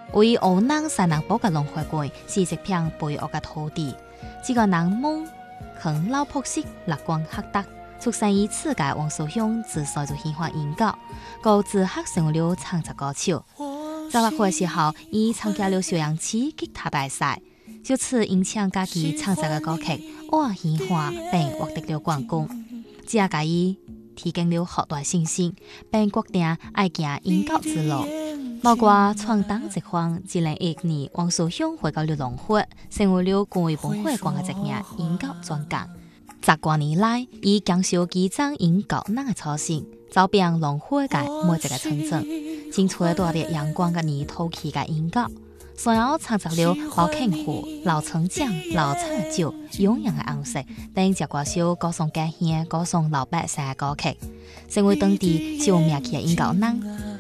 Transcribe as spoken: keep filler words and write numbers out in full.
为湖南西南部嘅龙花馆是一片肥沃嘅土地，这个人梦肯老朴实、乐观黑德，出生于此界王素香自细就喜欢音乐，高自学成为了唱作歌手。十六岁嘅时候，伊参加了邵阳市吉他大赛，就此影响家己唱作嘅歌曲《我喜欢》，并获得了冠军。这也给伊提供了好大信心，并决定爱行音乐之路。包括创党一方，二零一一年王素香回到了龙华，成为了冠文会馆嘅一名音乐专家。十多年来，伊经受基层音乐人嘅操心，走遍龙华界每一个村镇，争取带着阳光嘅泥土气嘅音乐。所有创作了《包庆湖》《老城江》《老菜酒》《永远嘅红色》等一寡首歌颂家乡、歌颂老百姓嘅歌曲，成为当地最有名气嘅音乐人。